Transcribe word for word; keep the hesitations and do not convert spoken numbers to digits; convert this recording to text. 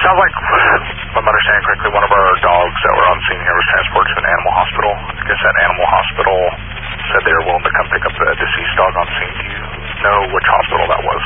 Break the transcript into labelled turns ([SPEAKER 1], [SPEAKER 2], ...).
[SPEAKER 1] sounds like, if I'm understanding correctly, one of our dogs that were on scene here was transported to an animal hospital. I guess that animal hospital said they were willing to come pick up the deceased dog on scene. Do you know which hospital that was?